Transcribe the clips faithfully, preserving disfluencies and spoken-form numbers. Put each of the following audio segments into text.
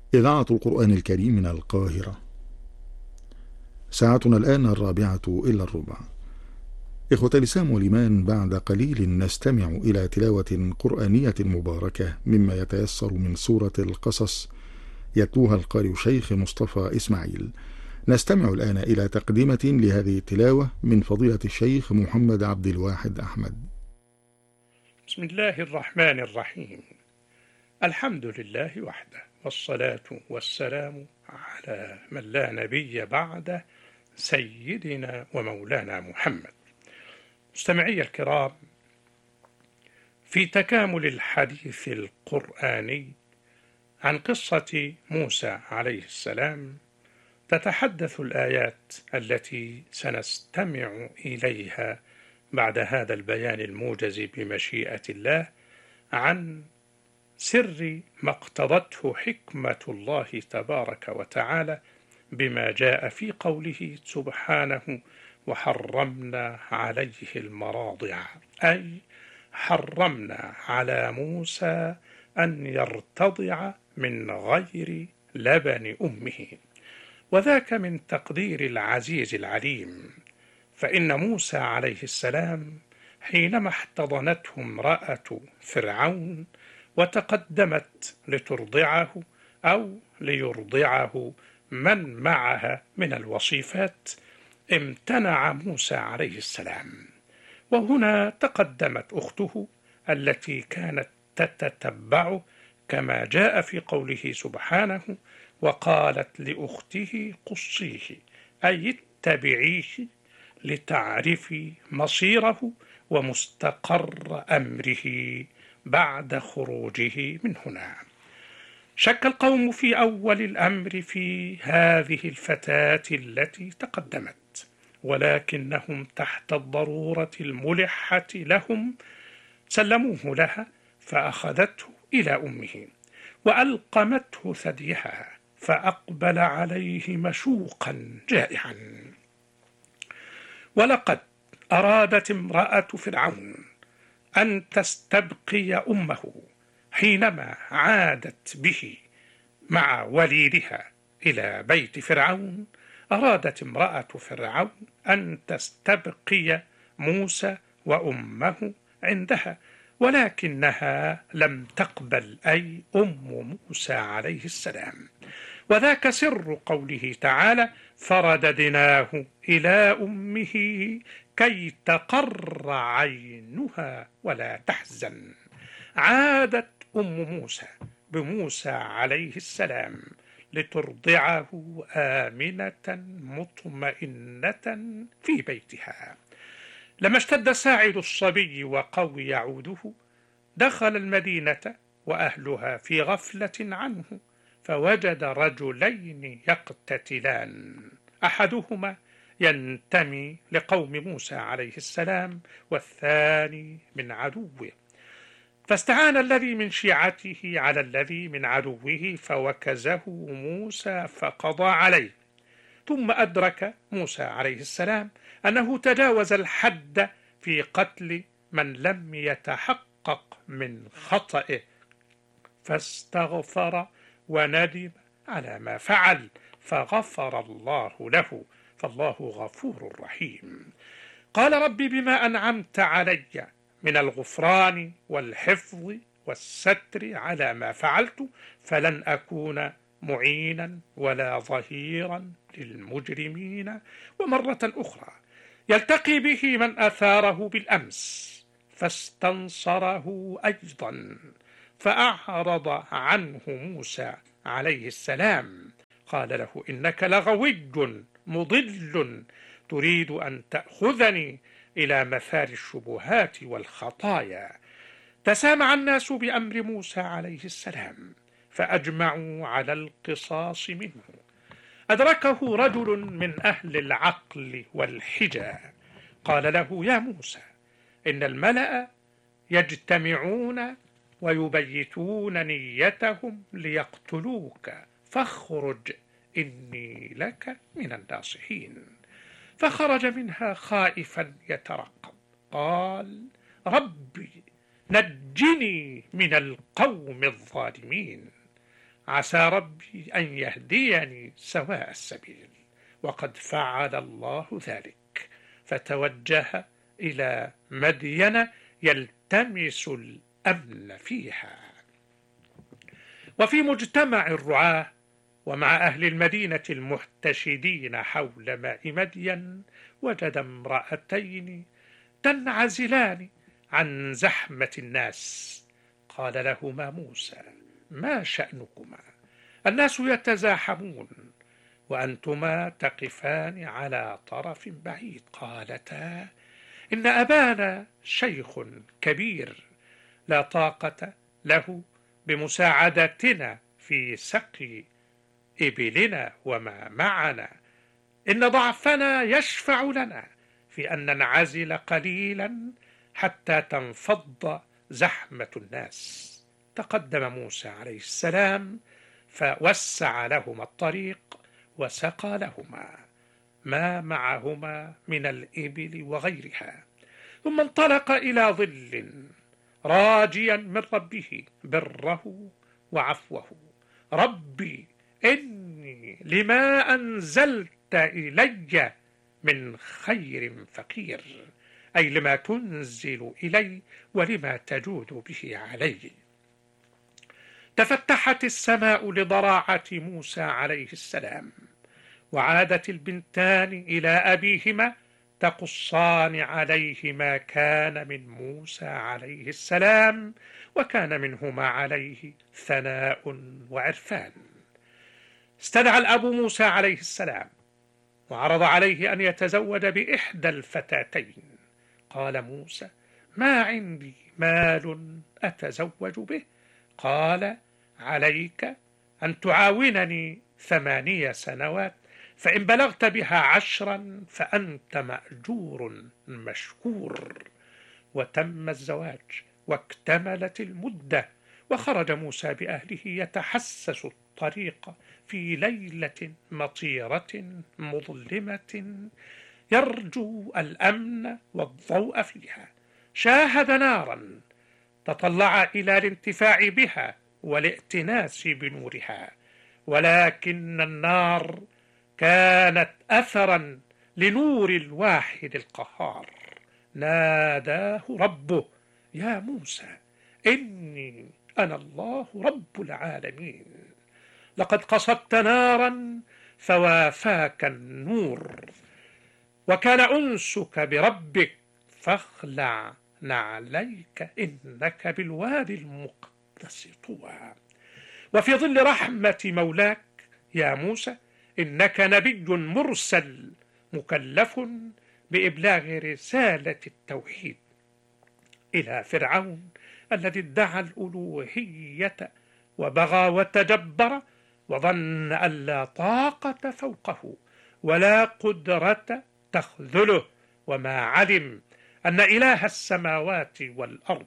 إذاعة القرآن الكريم من القاهرة. ساعتنا الآن الرابعة إلا الربع. إخوة الإسلام والإيمان، بعد قليل نستمع إلى تلاوة قرآنية مباركة مما يتيسر من سورة القصص، يتلوها القارئ شيخ مصطفى إسماعيل. نستمع الآن إلى تقدمة لهذه التلاوة من فضيلة الشيخ محمد عبد الواحد أحمد. بسم الله الرحمن الرحيم. الحمد لله وحده، والصلاة والسلام على من لا نبي بعده، سيدنا ومولانا محمد. مستمعي الكرام، في تكامل الحديث القرآني عن قصة موسى عليه السلام، تتحدث الآيات التي سنستمع إليها بعد هذا البيان الموجز بمشيئة الله عن سر ما اقتضته حكمة الله تبارك وتعالى بما جاء في قوله سبحانه: وحرمنا عليه المراضع، أي حرمنا على موسى أن يرتضع من غير لبن أمه، وذاك من تقدير العزيز العليم. فإن موسى عليه السلام حينما احتضنته امرأة فرعون وتقدمت لترضعه أو ليرضعه من معها من الوصيفات، امتنع موسى عليه السلام. وهنا تقدمت أخته التي كانت تتتبعه كما جاء في قوله سبحانه: وقالت لأخته قصيه، أي اتبعيه لتعرفي مصيره ومستقر أمره بعد خروجه من هنا. شك القوم في أول الأمر في هذه الفتاة التي تقدمت، ولكنهم تحت الضرورة الملحة لهم سلموه لها، فأخذته إلى أمه وألقمته ثديها، فأقبل عليه مشوقا جائعا. ولقد أرادت امرأة فرعون أن تستبقي أمه حينما عادت به مع وليدها إلى بيت فرعون. أرادت امرأة فرعون أن تستبقي موسى وأمه عندها، ولكنها لم تقبل، أي أم موسى عليه السلام. وذاك سر قوله تعالى: فرددناه إلى أمه كي تقر عينها ولا تحزن. عادت أم موسى بموسى عليه السلام لترضعه آمنة مطمئنة في بيتها. لما اشتد ساعد الصبي وقوي عوده، دخل المدينة وأهلها في غفلة عنه، فوجد رجلين يقتتلان، أحدهما ينتمي لقوم موسى عليه السلام والثاني من عدوه، فاستعان الذي من شيعته على الذي من عدوه فوكزه موسى فقضى عليه. ثم أدرك موسى عليه السلام أنه تجاوز الحد في قتل من لم يتحقق من خطئه، فاستغفر وندم على ما فعل، فغفر الله له، فالله غفور رحيم. قال: رب بما أنعمت علي من الغفران والحفظ والستر على ما فعلت، فلن أكون معينا ولا ظهيرا للمجرمين. ومرة أخرى يلتقي به من أثاره بالأمس فاستنصره أيضا، فأعرض عنه موسى عليه السلام. قال له: إنك لغوي مضل، تريد أن تأخذني إلى مثار الشبهات والخطايا. تسامع الناس بأمر موسى عليه السلام فأجمعوا على القصاص منه. أدركه رجل من أهل العقل والحجى، قال له: يا موسى، إن الملأ يجتمعون ويبيتون نيتهم ليقتلوك، فاخرج إني لك من الناصحين. فخرج منها خائفا يترقب، قال: ربي نجني من القوم الظالمين. عسى ربي أن يهديني سواء السبيل. وقد فعل الله ذلك، فتوجه إلى مدين يلتمس الأمن فيها. وفي مجتمع الرعاة ومع أهل المدينة المحتشدين حول ماء مدين، وجد امرأتين تنعزلان عن زحمة الناس. قال لهما موسى: ما شأنكما؟ الناس يتزاحمون وأنتما تقفان على طرف بعيد. قالتا: إن أبانا شيخ كبير لا طاقة له بمساعدتنا في سقي إبلنا وما معنا، إن ضعفنا يشفع لنا في أن ننعزل قليلا حتى تنفض زحمة الناس. تقدم موسى عليه السلام فوسع لهما الطريق وسقى لهما ما معهما من الإبل وغيرها، ثم انطلق إلى ظل راجيا من ربه بره وعفوه. ربي إني لما أنزلت إلي من خير فقير، أي لما تنزل إلي ولما تجود به علي. تفتحت السماء لضراعة موسى عليه السلام، وعادت البنتان إلى أبيهما تقصان عليه ما كان من موسى عليه السلام، وكان منهما عليه ثناء وعرفان. استدعى الأب موسى عليه السلام وعرض عليه أن يتزوج بإحدى الفتاتين. قال موسى: ما عندي مال أتزوج به. قال: عليك أن تعاونني ثمانية سنوات، فإن بلغت بها عشرا فأنت مأجور مشكور. وتم الزواج واكتملت المدة، وخرج موسى بأهله يتحسس الطريق في ليلة مطيرة مظلمة يرجو الأمن والضوء فيها. شاهد نارا تطلع إلى الانتفاع بها والائتناس بنورها، ولكن النار كانت أثرا لنور الواحد القهار. ناداه ربه: يا موسى إني أنا الله رب العالمين، لقد قصدت نارا فوافاك النور، وكان أنسك بربك، فاخلع نعليك إنك بالوادي المقدس طوى. وفي ظل رحمة مولاك يا موسى إنك نبي مرسل مكلف بإبلاغ رسالة التوحيد إلى فرعون الذي ادعى الألوهية وبغى وتجبر وظن أن لا طاقة فوقه ولا قدرة تخذله، وما علم أن إله السماوات والأرض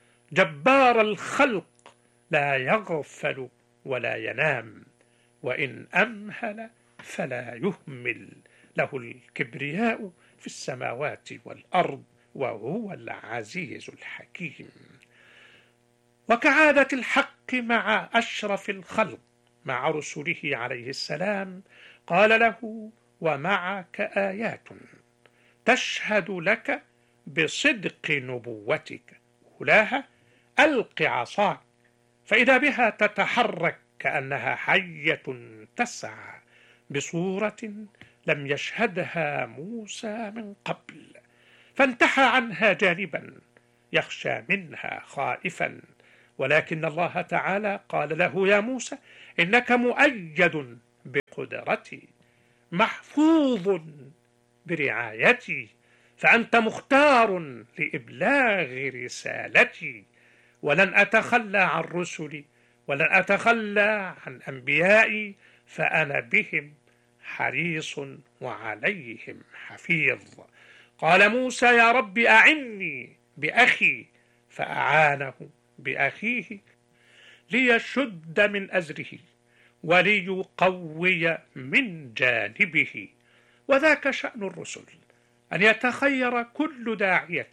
جبار الخلق لا يغفل ولا ينام، وإن أمهل فلا يهمل، له الكبرياء في السماوات والأرض وهو العزيز الحكيم. وكعادة الحق مع أشرف الخلق مع رسله عليه السلام، قال له: ومعك آيات تشهد لك بصدق نبوتك، أولاها ألق عصاك فإذا بها تتحرك كأنها حية تسعى بصورة لم يشهدها موسى من قبل، فانتحى عنها جانبا يخشى منها خائفا، ولكن الله تعالى قال له: يا موسى إنك مؤيد بقدرتي، محفوظ برعايتي، فأنت مختار لإبلاغ رسالتي، ولن أتخلى عن رسلي ولن أتخلى عن أنبيائي، فأنا بهم حريص وعليهم حفيظ. قال موسى: يا رب أعني بأخي، فأعانه بأخيه ليشد من أزره وليقوي من جانبه. وذاك شأن الرسل، أن يتخير كل داعية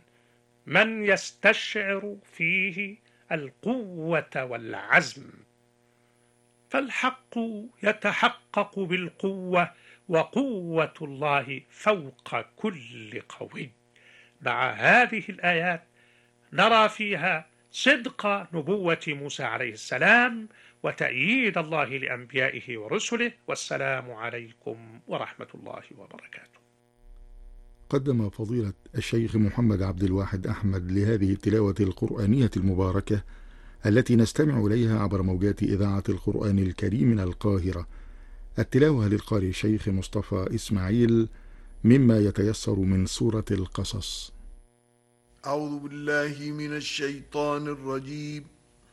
من يستشعر فيه القوة والعزم. فالحق يتحقق بالقوة، وقوة الله فوق كل قوي. مع هذه الآيات نرى فيها صدق نبوة موسى عليه السلام وتأييد الله لأنبيائه ورسله. والسلام عليكم ورحمة الله وبركاته. قدم فضيلة الشيخ محمد عبد الواحد أحمد لهذه التلاوة القرآنية المباركة التي نستمع إليها عبر موجات إذاعة القرآن الكريم من القاهرة التلاوة للقارئ الشيخ مصطفى إسماعيل مما يتيسر من سورة القصص. أعوذ بالله من الشيطان الرجيم.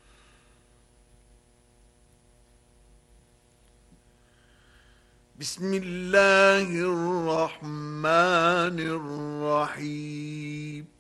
بسم الله الرحمن الرحيم.